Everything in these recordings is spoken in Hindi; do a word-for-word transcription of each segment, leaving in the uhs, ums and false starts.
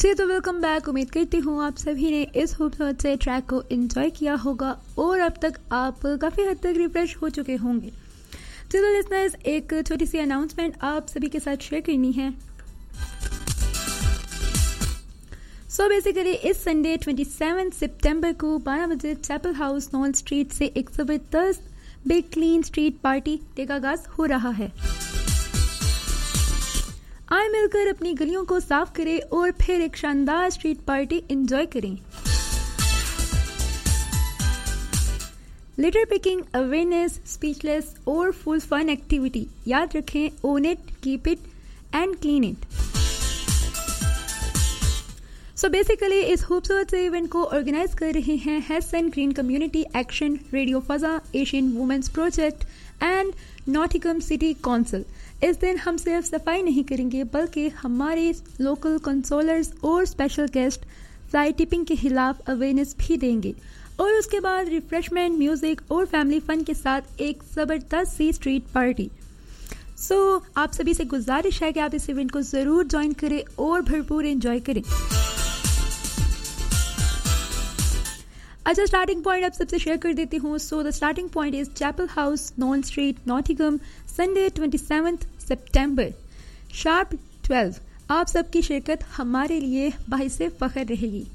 जी तो वेलकम बैक। उम्मीद करती हूँ आप सभी ने इस खूबसूरत से ट्रैक को एंजॉय किया होगा और अब तक आप काफ़ी हद तक रिफ्रेश हो चुके होंगे। चलो लिसनर्स, एक छोटी सी अनाउंसमेंट आप सभी के साथ शेयर करनी है। सो बेसिकली इस संडे सत्ताईस सितंबर को बारह बजे चैपल हाउस नॉल स्ट्रीट से एक जबरदस्त big clean street party day का आगाज हो रहा है। आए मिलकर अपनी गलियों को साफ करें और फिर एक शानदार स्ट्रीट पार्टी एंजॉय करें। लिटर पिकिंग, अवेयरनेस, स्पीचलेस और फुल फन एक्टिविटी। याद रखें, own it, keep it and clean it. So basically इस खूबसूरत से इवेंट को ऑर्गेनाइज कर रहे हैं हेसन green community action, radio फजा, Asian women's project and Nottingham city council. इस दिन हम सिर्फ सफाई नहीं करेंगे बल्कि हमारे लोकल कंसोलर्स और स्पेशल गेस्ट फ्लाई टिपिंग के खिलाफ अवेयरनेस भी देंगे और उसके बाद रिफ्रेशमेंट, म्यूजिक और फैमिली फन के साथ एक ज़बरदस्त सी स्ट्रीट पार्टी। सो so, आप सभी से गुजारिश है कि आप इस इवेंट को ज़रूर ज्वाइन करें और भरपूर एंजॉय करें। अच्छा, स्टार्टिंग पॉइंट आप सबसे शेयर कर देती हूँ। So the starting point is chapel house non street, Nottingham, Sunday सत्ताईस सितंबर शार्प ट्वेल्व। आप सबकी शिरकत हमारे लिए बाहिसे फख्र रहेगी।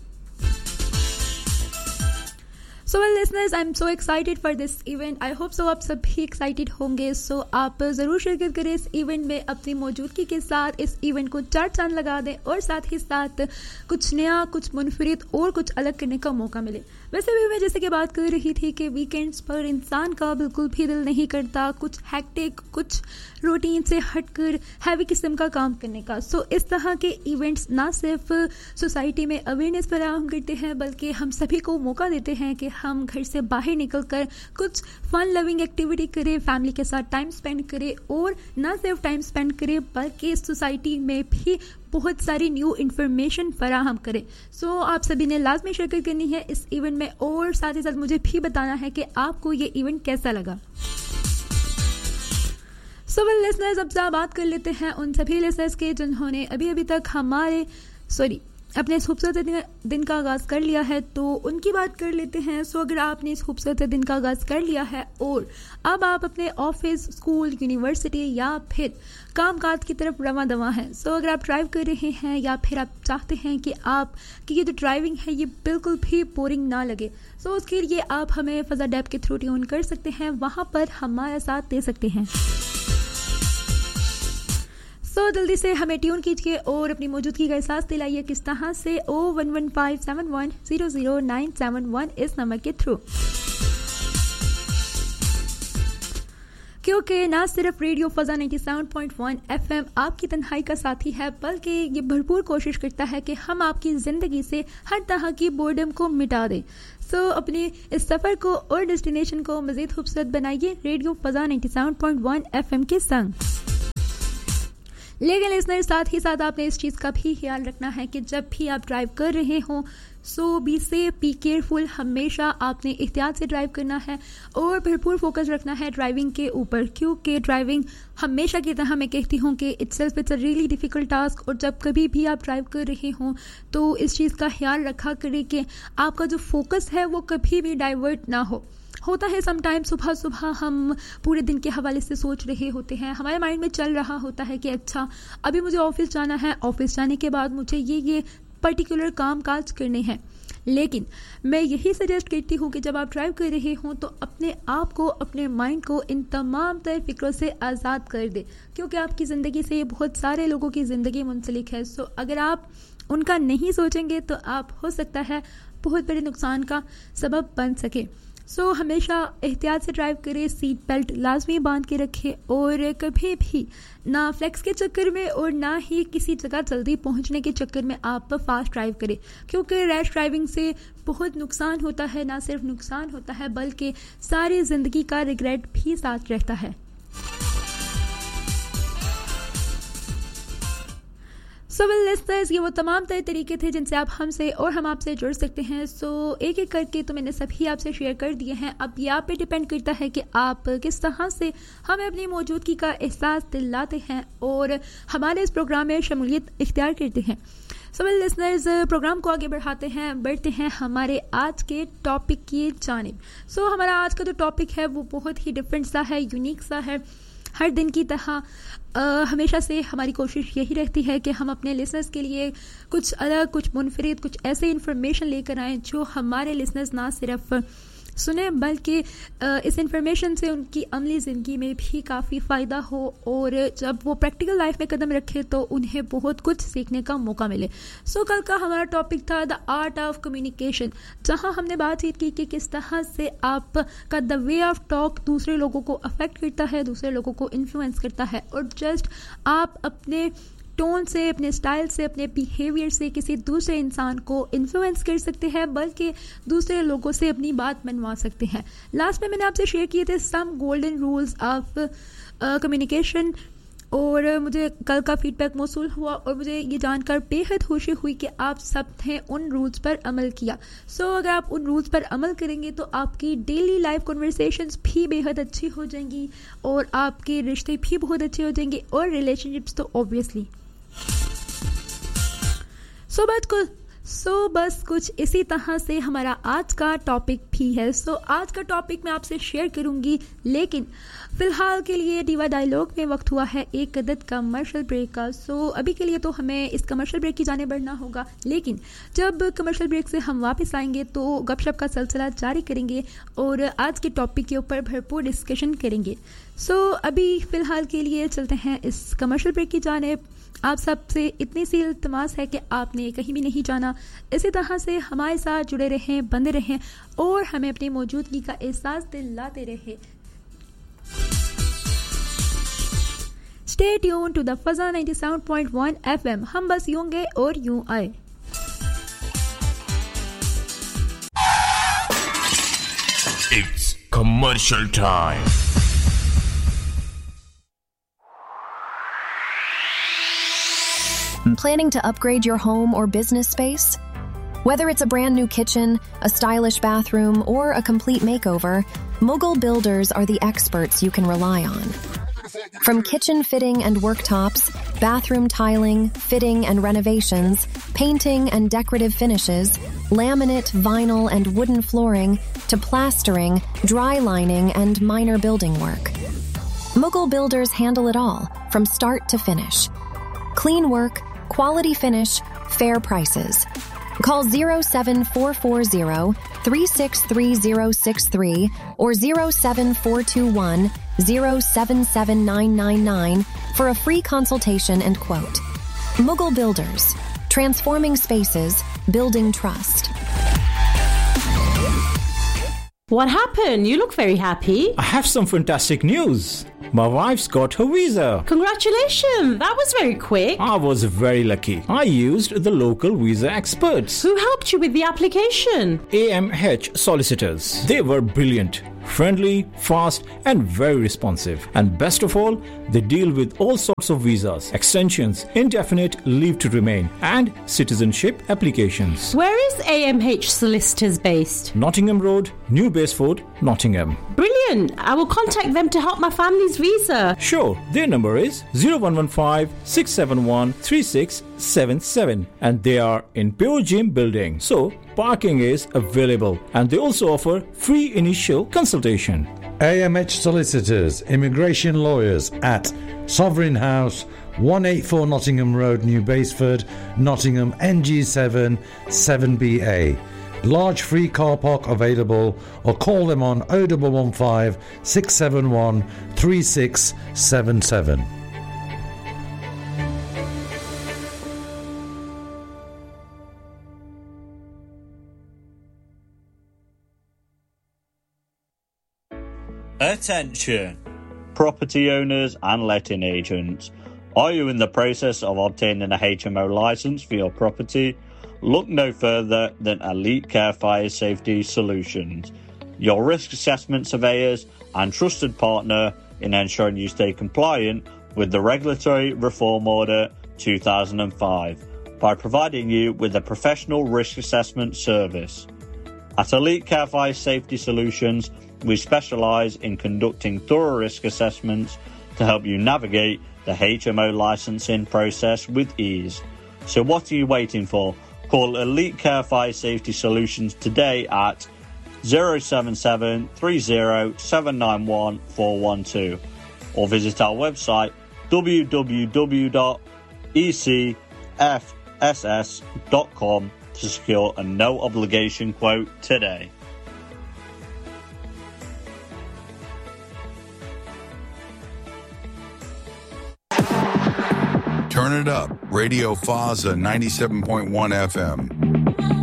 So well listeners, I am so excited for this event. I hope so आप सब भी एक्साइटेड होंगे। सो so, आप ज़रूर शिरकत करें इस इवेंट में। अपनी मौजूदगी के साथ इस इवेंट को चार चांद लगा दें और साथ ही साथ कुछ नया, कुछ मुनफरिद और कुछ अलग करने का मौका मिले। वैसे भी मैं जैसे कि बात कर रही थी कि वीकेंड्स पर इंसान का बिल्कुल भी दिल नहीं करता कुछ हैक्टिक, कुछ रूटीन से हटकर हैवी किस्म का काम करने का। सो so, इस तरह के इवेंट्स ना सिर्फ सोसाइटी में अवेयरनेस फराहम करते हैं बल्कि हम सभी को मौका देते हैं कि हम घर से बाहर निकलकर कुछ फन लविंग एक्टिविटी करें, फैमिली के साथ टाइम स्पेंड करें और ना सिर्फ टाइम स्पेंड करें बल्कि सोसाइटी में भी बहुत सारी न्यू इन्फॉर्मेशन फराहम करें। सो so, आप सभी ने लाजमी शिरकत करनी है इस इवेंट में और साथ ही साथ मुझे भी बताना है कि आपको ये इवेंट कैसा लगा। सो वेल लिसनर्स, अब जरा बात कर लेते हैं उन सभी लिसनर्स के जिन्होंने अभी अभी तक हमारे सॉरी अपने इस खूबसूरत दिन का आगाज़ कर लिया है, तो उनकी बात कर लेते हैं। सो अगर आपने इस खूबसूरत दिन का आगाज़ कर लिया है और अब आप अपने ऑफिस, स्कूल, यूनिवर्सिटी या फिर कामकाज की तरफ रवां दवा हैं, सो अगर आप ड्राइव कर रहे हैं या फिर आप चाहते हैं कि आप कि ये जो ड्राइविंग है ये बिल्कुल भी बोरिंग ना लगे, सो उसके लिए आप हमें फजा डैब के थ्रू ट्यून कर सकते हैं, वहाँ पर हमारा साथ दे सकते हैं। सो so, जल्दी से हमें ट्यून कीजिए और अपनी मौजूदगी का एहसास दिलाइए किस तरह से ओ one one five seven one zero zero nine seven one इस नंबर के थ्रू, क्योंकि ना सिर्फ रेडियो फजा सत्तानवे पॉइंट वन एफएम आपकी तन्हाई का साथी है बल्कि ये भरपूर कोशिश करता है कि हम आपकी जिंदगी से हर तरह की बोर्डम को मिटा दें। सो so, अपने इस सफर को और डेस्टिनेशन को मजीद खूबसूरत बनाइए रेडियो फजा सत्तानवे पॉइंट वन एफएम के संग। लेकिन लिसनर, साथ ही साथ आपने इस चीज़ का भी ख्याल रखना है कि जब भी आप ड्राइव कर रहे हों सो बी सेफ, बी केयरफुल। हमेशा आपने एहतियात से ड्राइव करना है और भरपूर फोकस रखना है ड्राइविंग के ऊपर, क्योंकि ड्राइविंग हमेशा की तरह मैं कहती हूँ कि itself it's a really difficult task. और जब कभी भी आप ड्राइव कर रहे हों तो इस चीज़ का ख्याल रखा करें कि आपका जो फोकस है वो कभी भी डाइवर्ट ना हो। होता है समटाइम सुबह सुबह हम पूरे दिन के हवाले से सोच रहे होते हैं, हमारे माइंड में चल रहा होता है कि अच्छा अभी मुझे ऑफिस जाना है, ऑफिस जाने के बाद मुझे ये ये पर्टिकुलर काम काज करने हैं। लेकिन मैं यही सजेस्ट करती हूँ कि जब आप ड्राइव कर रहे हों तो अपने आप को, अपने माइंड को इन तमाम तर फिक्रों से आज़ाद कर दे, क्योंकि आपकी ज़िंदगी से बहुत सारे लोगों की ज़िंदगी मुंसलिक है। सो अगर आप उनका नहीं सोचेंगे तो आप हो सकता है बहुत बड़े नुकसान का सबब बन सके। सो so, हमेशा एहतियात से ड्राइव करें, सीट बेल्ट लाजमी बांध के रखें और कभी भी ना फ्लेक्स के चक्कर में और ना ही किसी जगह जल्दी पहुंचने के चक्कर में आप फास्ट ड्राइव करें, क्योंकि रैश ड्राइविंग से बहुत नुकसान होता है। ना सिर्फ नुकसान होता है बल्कि सारी ज़िंदगी का रिग्रेट भी साथ रहता है। सो वेल लिस्टर्स, ये वो तमाम तरह तरीके थे जिनसे आप हमसे और हम आपसे जुड़ सकते हैं. सो so, एक एक करके तो मैंने सभी आपसे शेयर कर दिए हैं. अब ये आप पे डिपेंड करता है कि आप किस तरह से हमें अपनी मौजूदगी का एहसास दिलाते हैं और हमारे इस प्रोग्राम में शमूलियत इख्तियार करते हैं. सो वेल लिसनर्स, प्रोग्राम को आगे बढ़ाते हैं, बढ़ते हैं हमारे आज के टॉपिक की जानिब. सो so, हमारा आज का जो टॉपिक है वो बहुत ही डिफरेंट सा है, यूनिक सा है. हर दिन की तरह Uh, हमेशा से हमारी कोशिश यही रहती है कि हम अपने लिसनर्स के लिए कुछ अलग, कुछ मुनफरिद, कुछ ऐसे इन्फॉर्मेशन लेकर आएँ जो हमारे लिसनर्स ना सिर्फ सुने बल्कि uh, इस इन्फॉर्मेशन से उनकी अमली ज़िंदगी में भी काफ़ी फ़ायदा हो और जब वो प्रैक्टिकल लाइफ में कदम रखे तो उन्हें बहुत कुछ सीखने का मौका मिले. सो so, कल का हमारा टॉपिक था द आर्ट ऑफ कम्युनिकेशन, जहां हमने बातचीत की कि किस तरह से आपका द वे ऑफ टॉक दूसरे लोगों को अफेक्ट करता है, दूसरे लोगों को इन्फ्लुएंस करता है और जस्ट आप अपने टोन से, अपने स्टाइल से, अपने बिहेवियर से किसी दूसरे इंसान को इन्फ्लुएंस कर सकते हैं बल्कि दूसरे लोगों से अपनी बात मनवा सकते हैं. लास्ट में मैंने आपसे शेयर किए थे सम गोल्डन रूल्स ऑफ कम्युनिकेशन और मुझे कल का फीडबैक मौसूल हुआ और मुझे ये जानकर बेहद खुशी हुई कि आप सब ने उन रूल्स पर अमल किया. सो so, अगर आप उन रूल्स पर अमल करेंगे तो आपकी डेली लाइफ कन्वर्सेशंस भी बेहद अच्छी हो जाएंगी और आपके रिश्ते भी बहुत अच्छे हो जाएंगे और रिलेशनशिप्स तो ऑब्वियसली. सो बात को सो so, बस कुछ इसी तरह से हमारा आज का टॉपिक भी है. सो so, आज का टॉपिक मैं आपसे शेयर करूंगी, लेकिन फिलहाल के लिए डीवा डायलॉग में वक्त हुआ है एक अदद कमर्शियल ब्रेक का. सो so, अभी के लिए तो हमें इस कमर्शियल ब्रेक की जाने बढ़ना होगा, लेकिन जब कमर्शियल ब्रेक से हम वापस आएंगे तो गपशप का सिलसिला जारी करेंगे और आज के टॉपिक के ऊपर भरपूर डिस्कशन करेंगे. सो so, अभी फ़िलहाल के लिए चलते हैं इस कमर्शियल ब्रेक की जानिब. आप सबसे इतनी सी इल्तमास है कि आपने कहीं भी नहीं जाना, इसी तरह से हमारे साथ जुड़े रहें, बंधे रहें और हमें अपनी मौजूदगी का एहसास दिलाते रहें. Stay tune to the फजा ninety seven point one FM. हम बस यूं गए और यूं आए. It's commercial time. Planning to upgrade your home or business space? Whether it's a brand new kitchen, a stylish bathroom, or a complete makeover, Mughal Builders are the experts you can rely on. From kitchen fitting and worktops, bathroom tiling, fitting and renovations, painting and decorative finishes, laminate, vinyl, and wooden flooring, to plastering, dry lining, and minor building work. Mughal Builders handle it all, from start to finish. Clean work, quality finish, fair prices. Call zero seven four four zero, three six three zero six three or zero seven four two one, zero seven seven nine nine nine for a free consultation and quote. Mughal Builders. Transforming spaces, building trust. What happened? You look very happy. I have some fantastic news. My wife's got her visa. Congratulations! That was very quick. I was very lucky. I used the local visa experts. Who helped you with the application? A M H solicitors. They were brilliant, friendly, fast, and very responsive. And best of all, they deal with all sorts of visas, extensions, indefinite leave to remain, and citizenship applications. Where is A M H Solicitors based? Nottingham Road, New Baseford, Nottingham. Brilliant! I will contact them to help my family's visa. Sure. Their number is zero one one five, six seven one, three six seven seven and they are in Pure Gym building. So, parking is available and they also offer free initial consultation. A M H Solicitors, Immigration Lawyers at Sovereign House, one eighty-four Nottingham Road, New Baseford, Nottingham, N G seven, seven B A. Large free car park available or call them on oh one one five, six seven one, three six seven seven. Attention, property owners and letting agents. Are you in the process of obtaining a H M O license for your property? Look no further than Elite Care Fire Safety Solutions, your risk assessment surveyors and trusted partner in ensuring you stay compliant with the regulatory reform order two thousand five by providing you with a professional risk assessment service. At Elite Care Fire Safety Solutions, we specialise in conducting thorough risk assessments to help you navigate the H M O licensing process with ease. So what are you waiting for? Call Elite Care Fire Safety Solutions today at zero seven seven three zero seven nine one four one two or visit our website w w w dot e c f s s dot com to secure a no obligation quote today. Turn it up. Radio Faza ninety-seven point one F M.